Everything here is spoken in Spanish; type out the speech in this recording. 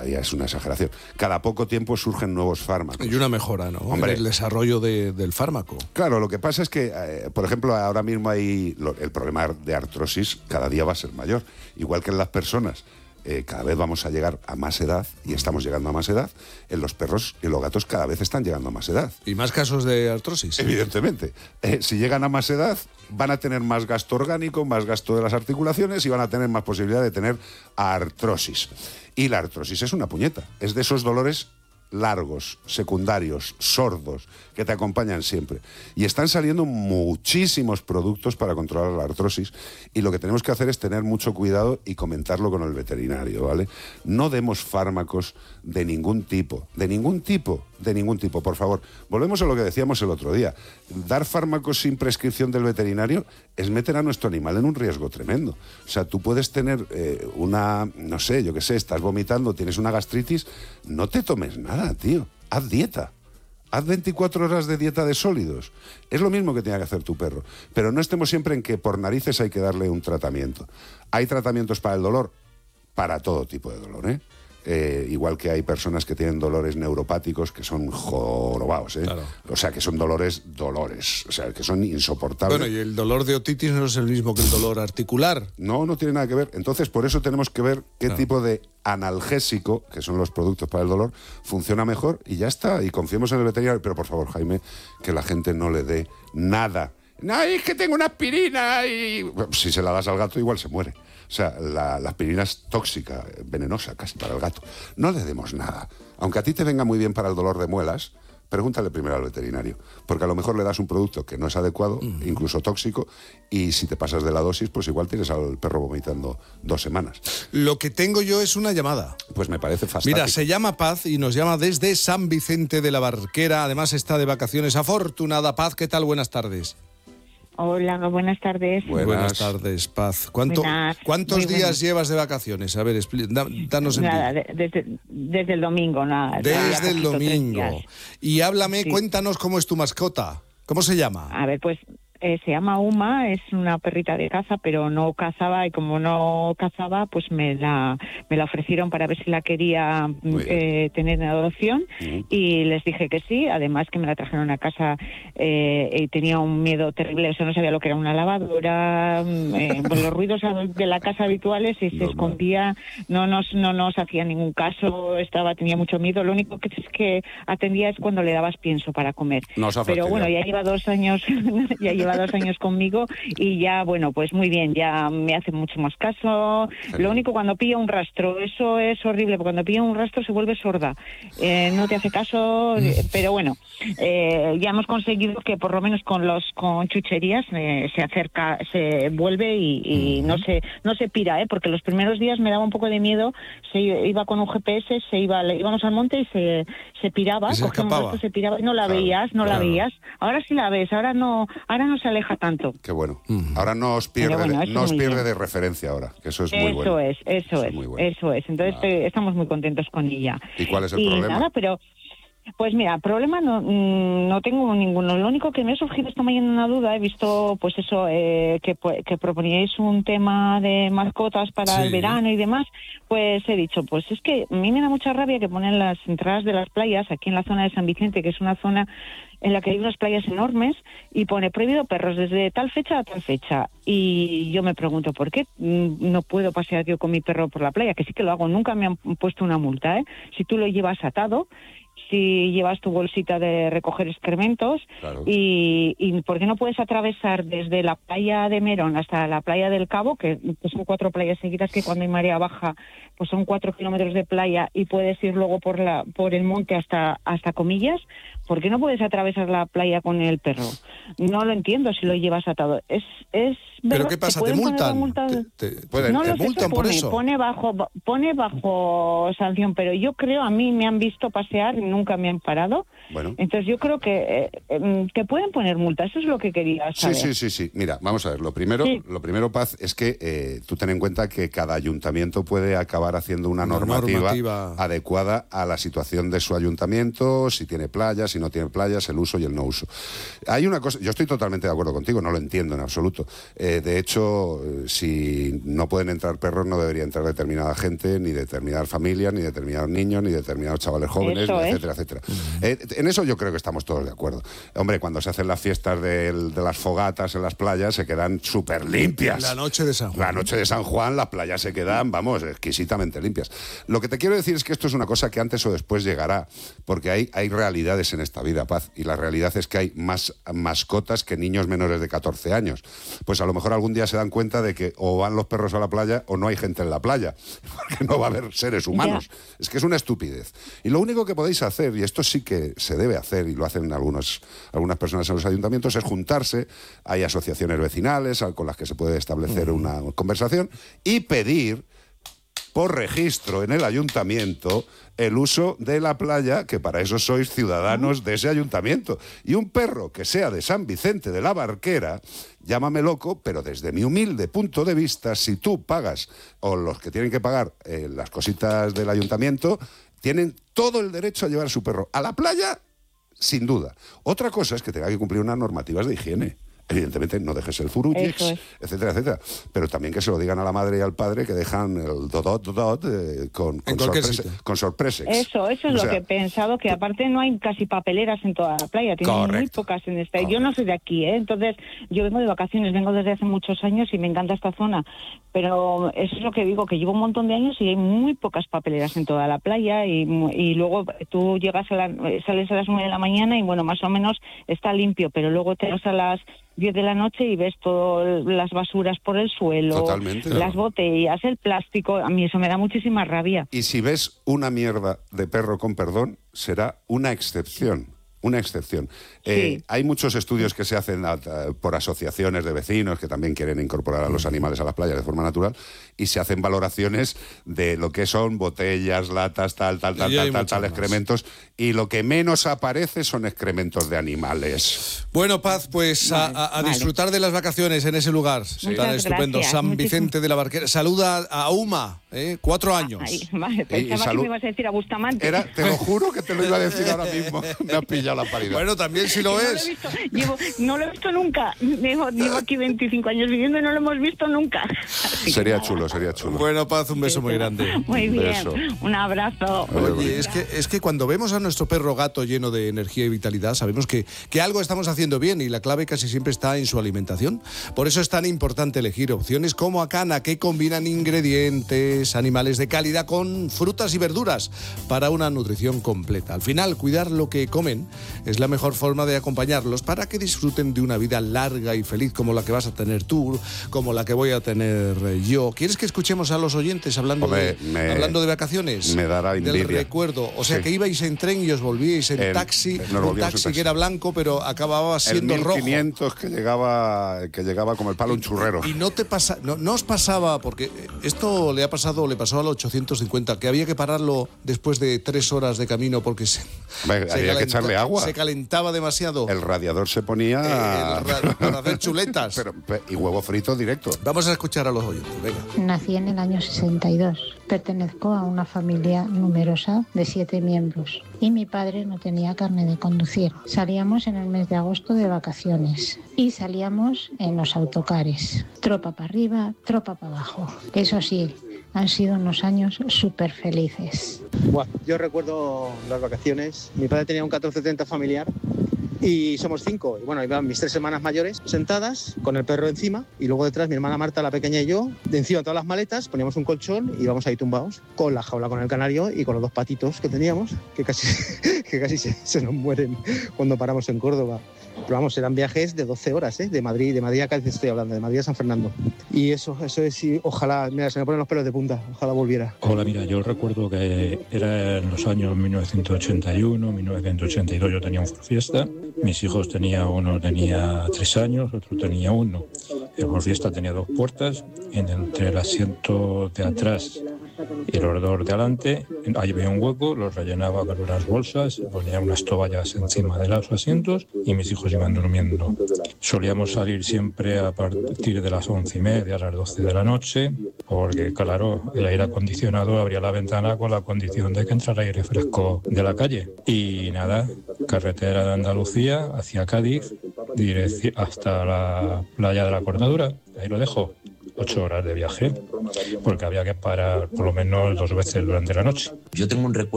ya es una exageración. Cada poco tiempo surgen nuevos fármacos. Y una mejora, ¿no? Hombre, el desarrollo del fármaco. Claro, lo que pasa es que, por ejemplo, ahora mismo el problema de artrosis cada día va a ser mayor. Igual que en las personas, cada vez vamos a llegar a más edad, y estamos llegando a más edad, en los perros y los gatos cada vez están llegando a más edad. ¿Y más casos de artrosis? Evidentemente. Si llegan a más edad, van a tener más gasto orgánico, más gasto de las articulaciones y van a tener más posibilidad de tener artrosis. Y la artrosis es una puñeta. Es de esos dolores largos, secundarios, sordos, que te acompañan siempre. Y están saliendo muchísimos productos para controlar la artrosis, y lo que tenemos que hacer es tener mucho cuidado y comentarlo con el veterinario, ¿vale? No demos fármacos de ningún tipo, por favor. Volvemos a lo que decíamos el otro día. Dar fármacos sin prescripción del veterinario es meter a nuestro animal en un riesgo tremendo. O sea, tú puedes tener no sé, yo qué sé, estás vomitando, tienes una gastritis, no te tomes nada, tío. Haz dieta. Haz 24 horas de dieta de sólidos. Es lo mismo que tiene que hacer tu perro. Pero no estemos siempre en que por narices hay que darle un tratamiento. Hay tratamientos para el dolor, para todo tipo de dolor, ¿eh? Igual que hay personas que tienen dolores neuropáticos que son jorobados, ¿eh? Claro. O sea, que son dolores, o sea, que son insoportables. Bueno, y el dolor de otitis no es el mismo que el dolor articular. No tiene nada que ver. Entonces, por eso tenemos que ver qué tipo de analgésico, que son los productos para el dolor, funciona mejor, y ya está. Y confiemos en el veterinario. Pero, por favor, Jaime, que la gente no le dé nada. No, es que tengo una aspirina y... Bueno, si se la das al gato, igual se muere. O sea, la aspirina es tóxica, venenosa casi para el gato. No le demos nada. Aunque a ti te venga muy bien para el dolor de muelas, pregúntale primero al veterinario, porque a lo mejor le das un producto que no es adecuado, incluso tóxico, y si te pasas de la dosis, pues igual tienes al perro vomitando 2 semanas. Lo que tengo yo es una llamada. Pues me parece fantástico. Mira, se llama Paz y nos llama desde San Vicente de la Barquera. Además está de vacaciones. Afortunada. Paz, ¿qué tal? Buenas tardes. Hola, buenas tardes. Buenas tardes, Paz. ¿Cuántos días llevas de vacaciones? A ver, danos el Nada, desde el domingo, nada. Desde el domingo. Y háblame, sí. Cuéntanos cómo es tu mascota. ¿Cómo se llama? A ver, pues se llama Uma, es una perrita de caza, pero no cazaba, y como no cazaba, pues me la ofrecieron para ver si la quería tener en adopción, y les dije que sí. Además que me la trajeron a casa y tenía un miedo terrible, o sea, no sabía lo que era una lavadora, pues los ruidos de la casa habituales, y se escondía, no nos hacía ningún caso, tenía mucho miedo. Lo único que es que atendía es cuando le dabas pienso para comer. Pero bueno, ya lleva 2 años, lleva 2 años conmigo, y ya, bueno, pues muy bien, ya me hace mucho más caso. Lo único, cuando pilla un rastro, eso es horrible, porque cuando pilla un rastro se vuelve sorda, no te hace caso, pero bueno, ya hemos conseguido que por lo menos con chucherías se acerca, se vuelve y no se pira, porque los primeros días me daba un poco de miedo. Se iba con un GPS, íbamos al monte y se piraba, cogía un rastro, se piraba, y no la veías. Ahora sí la ves, ahora no se aleja tanto. Qué bueno. Ahora no os pierde de referencia ahora, que eso es muy bueno. Eso es. Entonces estamos muy contentos con ella. ¿Y cuál es el problema? Nada, pero pues mira, problema no tengo ninguno. Lo único que me ha surgido esta mañana una duda, he visto pues eso, que proponíais un tema de mascotas para el verano y demás, pues he dicho, pues es que a mí me da mucha rabia que ponen las entradas de las playas aquí en la zona de San Vicente, que es una zona en la que hay unas playas enormes, y pone prohibido perros desde tal fecha a tal fecha. Y yo me pregunto, ¿por qué no puedo pasear yo con mi perro por la playa? Que sí que lo hago, nunca me han puesto una multa, ¿eh? Si tú lo llevas atado, si llevas tu bolsita de recoger excrementos, claro. Y ¿por qué no puedes atravesar desde la playa de Merón hasta la playa del Cabo, que son 4 playas seguidas, que cuando hay marea baja pues son 4 kilómetros de playa, y puedes ir luego por el monte hasta Comillas? ¿Por qué no puedes atravesar la playa con el perro? No lo entiendo si lo llevas atado. Es ¿Pero qué pasa? ¿Te multan? No lo sé, por eso. Pone bajo sanción, pero yo creo, a mí me han visto pasear y nunca me han parado. Bueno. Entonces yo creo que pueden poner multas. Eso es lo que quería saber. Sí. Mira, vamos a ver. Lo primero, Paz, es que tú ten en cuenta que cada ayuntamiento puede acabar haciendo una normativa adecuada a la situación de su ayuntamiento, si tiene playas, si y no tiene playas, el uso y el no uso. Hay una cosa, yo estoy totalmente de acuerdo contigo, no lo entiendo en absoluto. De hecho, si no pueden entrar perros, no debería entrar determinada gente, ni determinadas familias, ni determinados niños, ni determinados chavales jóvenes, etcétera, etcétera. En eso yo creo que estamos todos de acuerdo. Hombre, cuando se hacen las fiestas de las fogatas en las playas, se quedan súper limpias. La noche de San Juan. La noche de San Juan, las playas se quedan, vamos, exquisitamente limpias. Lo que te quiero decir es que esto es una cosa que antes o después llegará, porque hay realidades en esta vida, Paz, y la realidad es que hay más mascotas que niños menores de 14 años. Pues a lo mejor algún día se dan cuenta de que o van los perros a la playa o no hay gente en la playa, porque no va a haber seres humanos. Es que es una estupidez. Y lo único que podéis hacer, y esto sí que se debe hacer, y lo hacen algunas personas en los ayuntamientos, es juntarse. Hay asociaciones vecinales con las que se puede establecer una conversación y pedir por registro en el ayuntamiento el uso de la playa, que para eso sois ciudadanos de ese ayuntamiento. Y un perro que sea de San Vicente de la Barquera, llámame loco, pero desde mi humilde punto de vista, si tú pagas, o los que tienen que pagar las cositas del ayuntamiento, tienen todo el derecho a llevar a su perro a la playa, sin duda. Otra cosa es que tenga que cumplir unas normativas de higiene. Evidentemente no dejes el furullex, etcétera, etcétera. Pero también que se lo digan a la madre y al padre que dejan el dodot con sorpresex. Eso es lo que he pensado, que aparte no hay casi papeleras en toda la playa, tienen muy pocas en esta. Yo no soy de aquí, entonces yo vengo de vacaciones, vengo desde hace muchos años y me encanta esta zona, pero eso es lo que digo, que llevo un montón de años y hay muy pocas papeleras en toda la playa y luego tú sales a las 9 de la mañana y bueno, más o menos está limpio, pero luego te vas a las 10 de la noche y ves todas las basuras por el suelo, totalmente, las botellas, el plástico. A mí eso me da muchísima rabia. Y si ves una mierda de perro, con perdón, será una excepción. Una excepción. Sí. Hay muchos estudios que se hacen por asociaciones de vecinos que también quieren incorporar a los animales a las playas de forma natural y se hacen valoraciones de lo que son botellas, latas, tal, excrementos, y lo que menos aparece son excrementos de animales. Bueno, Paz, pues a disfrutar de las vacaciones en ese lugar tan estupendo, San Vicente de la Barquera. Saluda a Uma, 4 años. Ay, vale, pensaba que me ibas a decir a Bustamante. Te lo juro que te lo iba a decir ahora mismo. Me has pillado la paridad. Bueno, también si lo es. No lo he visto nunca. Llevo aquí 25 años viviendo y no lo hemos visto nunca. Sería chulo. Bueno, Paz, un beso muy grande. Muy bien, beso. Un abrazo. Oye, es que cuando vemos a nuestro perro gato lleno de energía y vitalidad, sabemos que algo estamos haciendo bien y la clave casi siempre está en su alimentación. Por eso es tan importante elegir opciones como Acana, que combinan ingredientes animales de calidad con frutas y verduras para una nutrición completa. Al final, cuidar lo que comen es la mejor forma de acompañarlos para que disfruten de una vida larga y feliz como la que vas a tener tú, como la que voy a tener yo. ¿Quieres que escuchemos a los oyentes hablando de vacaciones? Me dará envidia. Del recuerdo. O sea, que ibais en tren y os volvíais en taxi, un taxi que era blanco, pero acababa siendo el 1500 rojo. que llegaba como el palo un churrero. Y no os pasaba, porque esto le pasó al 850, que había que pararlo después de 3 horas de camino porque había que echarle agua. Se calentaba demasiado. El radiador se ponía para hacer chuletas. Y huevo frito directo. Vamos a escuchar a los oyentes. Venga. Nací en el año 62. Pertenezco a una familia numerosa de 7 miembros y mi padre no tenía carnet de conducir. Salíamos en el mes de agosto de vacaciones y salíamos en los autocares. Tropa para arriba, tropa para abajo. Eso sí, han sido unos años súper felices. Yo recuerdo las vacaciones. Mi padre tenía un 1430 familiar y somos 5. Y bueno, iban mis 3 hermanas mayores sentadas con el perro encima y luego detrás mi hermana Marta, la pequeña, y yo. De encima todas las maletas, poníamos un colchón y íbamos ahí tumbados con la jaula con el canario y con los 2 patitos que teníamos, que casi se nos mueren cuando paramos en Córdoba. Pero vamos, eran viajes de 12 horas, de Madrid a Cádiz estoy hablando, de Madrid a San Fernando. Y eso es, y ojalá, mira, se me ponen los pelos de punta, ojalá volviera. Hola, mira, yo recuerdo que era en los años 1981, 1982, yo tenía un Ford Fiesta, mis hijos uno tenía 3 años, otro tenía 1. El Ford Fiesta tenía 2 puertas, entre el asiento de atrás y los dos de adelante, ahí había un hueco, los rellenaba con unas bolsas, ponía unas toallas encima de los asientos y mis hijos iban durmiendo. Solíamos salir siempre a partir de las 11:30, a las 12 de la noche, porque claro, el aire acondicionado abría la ventana con la condición de que entrara aire fresco de la calle. Y nada, carretera de Andalucía hacia Cádiz, hasta la playa de la Cortadura, ahí lo dejo. 8 horas de viaje, porque había que parar por lo menos 2 veces durante la noche. Yo tengo un recuerdo